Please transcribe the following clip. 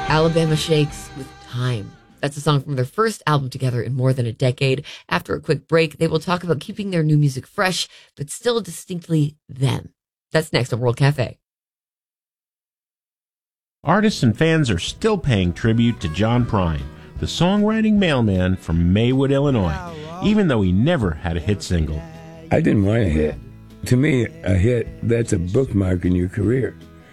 Alabama Shakes with Time. That's a song from their first album together in more than a decade. After a quick break, they will talk about keeping their new music fresh, but still distinctly them. That's next on World Cafe. Artists and fans are still paying tribute to John Prine, the songwriting mailman from Maywood, Illinois, even though he never had a hit single. I didn't want a hit. To me, a hit, that's a bookmark in your career.